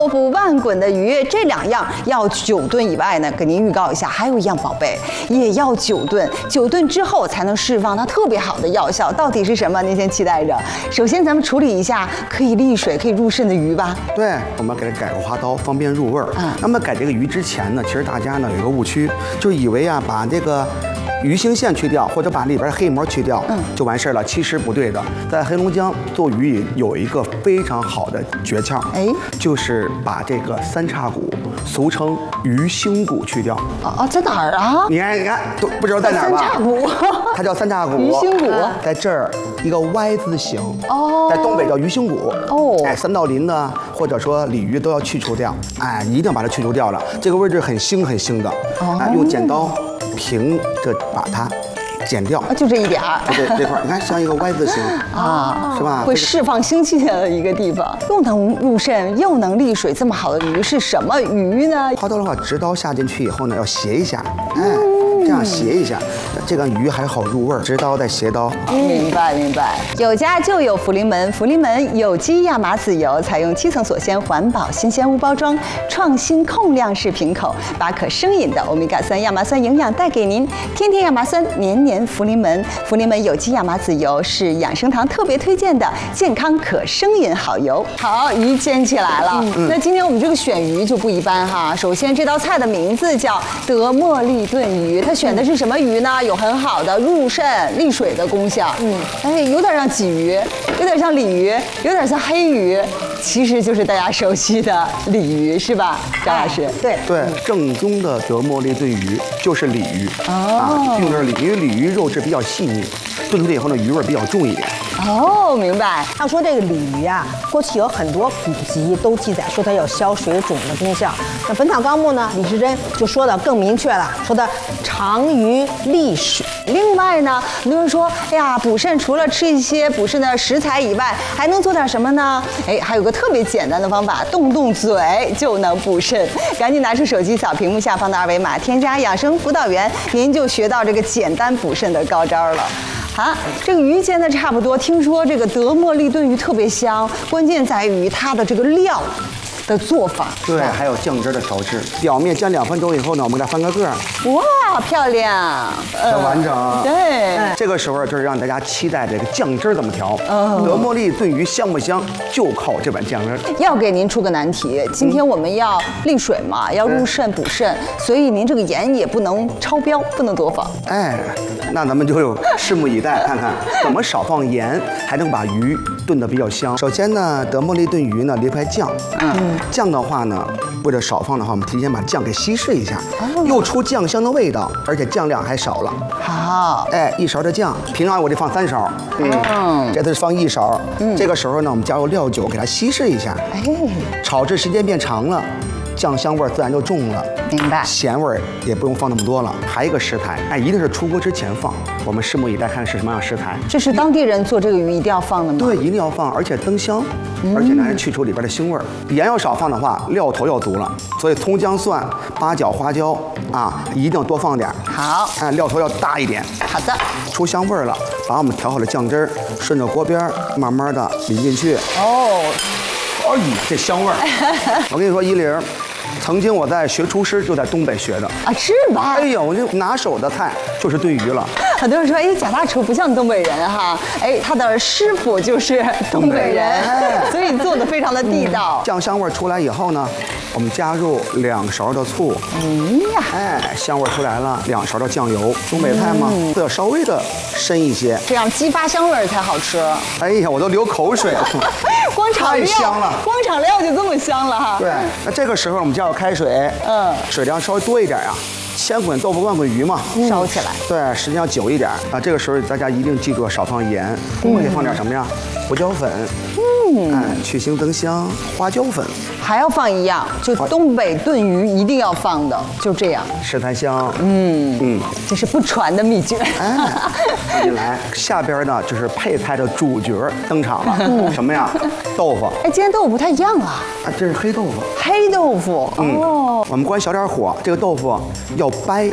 豆腐、万滚的鱼，这2样要9炖以外呢，给您预告一下，还有一样宝贝也要9炖，9炖之后才能释放它特别好的药效，到底是什么？您先期待着。首先，咱们处理一下可以利水、可以入肾的鱼吧。 对，我们给它改个花刀，方便入味儿。那么改这个鱼之前呢，其实大家呢有一个误区，就以为啊把这个鱼腥线去掉，或者把里边的黑膜去掉，就完事儿了。其实不对的，在黑龙江做鱼有一个非常好的诀窍，就是把这个三叉骨，俗称鱼腥骨去掉。 在哪儿啊？ 你看，都不知道在哪儿吧？ 三叉骨， 它叫三叉骨。 鱼腥骨在这儿一个 Y 字形。在东北叫鱼腥骨。三道鳞呢，或者说鲤鱼都要去除掉。一定把它去除掉了。这个位置很腥很腥的。用剪刀平着把它剪掉， 就这一点儿。 这块，你看像一个 Y 字形是吧？ 会释放腥气的一个地方，又能入肾又能利水，这么好的鱼是什么鱼呢？ 花刀的话，直刀下进去以后呢，要斜一下，这样斜一下，这个鱼还好入味儿。直刀再斜刀。 明白。有家就有福临门，福临门有机亚麻籽油，采用7层锁鲜环保新鲜无包装，创新控量式瓶口，把可生饮的欧米伽3亚麻酸营养带给您。天天亚麻酸，年年福临门。福临门有机亚麻籽油是养生堂特别推荐的健康可生饮好油。好，鱼煎起来了。那今天我们这个选鱼就不一般哈。首先这道菜的名字叫德茉莉炖鱼，它选的是什么鱼呢？有很好的入肾利水的功效。有点像鲫鱼，有点像鲤鱼，有点像黑鱼，其实就是大家熟悉的鲤鱼，是吧，张老师？ 对，正宗的德茉莉炖鱼就是鲤鱼用的是鲤鱼，因为鲤鱼肉质比较细腻，炖出来以后呢，鱼味比较重一点。 明白。 要说这个鲤鱼啊，过去有很多古籍都记载说它有消水肿的功效。那《本草纲目》呢，李时珍就说的更明确了，说的长鱼利水。 另外呢，很多人说，补肾除了吃一些补肾的食材以外，还能做点什么呢？还有个特别简单的方法，动嘴就能补肾。赶紧拿出手机扫屏幕下方的2维码，添加养生辅导员，您就学到这个简单补肾的高招了。这个鱼煎的差不多，听说这个德茉莉炖鱼特别香，关键在于它的这个料的做法。 对，还有酱汁的调制。表面煎2分钟以后呢，我们给它翻个个。 哇，漂亮， 很完整。 对， 这个时候就是让大家期待这个酱汁怎么调。德茉莉炖鱼香不香，就靠这碗酱汁。 要给您出个难题，今天我们要利水嘛，要入肾补肾，所以您这个盐也不能超标，不能多放。 那咱们就拭目以待，看看怎么少放盐，还能把鱼炖得比较香。首先呢，德茉莉炖鱼呢，离不开酱。酱的话呢，为了少放的话，我们提前把酱给稀释一下，又出酱香的味道，而且酱量还少了。 好 ，1勺的酱，平常我得放3勺，这次放1勺。这个时候呢，我们加入料酒给它稀释一下。炒制时间变长了，酱香味自然就重了。 明白。 咸味也不用放那么多了。还有一个食材，一定是出锅之前放。我们拭目以待，看是什么样的食材。 这是当地人做这个鱼一定要放的吗？ 对，一定要放，而且增香，而且呢还去除里边的腥味儿。盐要少放的话，料头要足了。所以葱姜蒜、八角、花椒一定要多放点。 好， 料头要大一点。 好的。 出香味儿了，把我们调好的酱汁儿顺着锅边慢慢的淋进去。这香味儿！我跟你说，依林，曾经我在学厨师就在东北学的是吧？ 我就拿手的菜就是炖鱼了。 很多人说，贾大厨不像东北人哈，他的师傅就是东北人，所以做的非常的地道。 酱香味出来以后呢，我们加入2勺的醋。香味出来了，2勺的酱油。东北菜嘛，都要稍微的深一些， 这样激发香味才好吃。 我都流口水了。 光炒料， 太香了， 光炒料就这么香了哈。 对，那这个时候我们加入开水，水量稍微多一点千滚豆腐万滚鱼嘛， 烧起来。 对，时间要久一点这个时候大家一定记住少放盐，我们可以放点什么呀？胡椒粉。去腥增香，花椒粉。 还要放一样，就东北炖鱼一定要放的，就这样。 食材香。 这是不传的秘诀。 进来，下边呢就是配菜的主角登场了。什么呀？豆腐。 今天豆腐不太一样啊。 这是黑豆腐。 黑豆腐。 我们关小点火，这个豆腐要掰。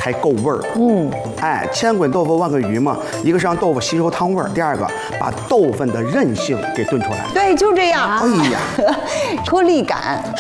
才够味儿。哎，千滚豆腐万滚鱼嘛，一个是让豆腐吸收汤味儿，第二个把豆腐的韧性给炖出来。 对，就这样。 哎呀， 颗粒感。